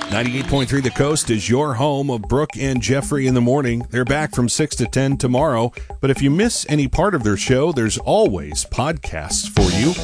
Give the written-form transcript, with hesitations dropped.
98.3 The Coast is your home of Brooke and Jeffrey in the morning. They're back from 6 to 10 tomorrow. But if you miss any part of their show, there's always podcasts for you.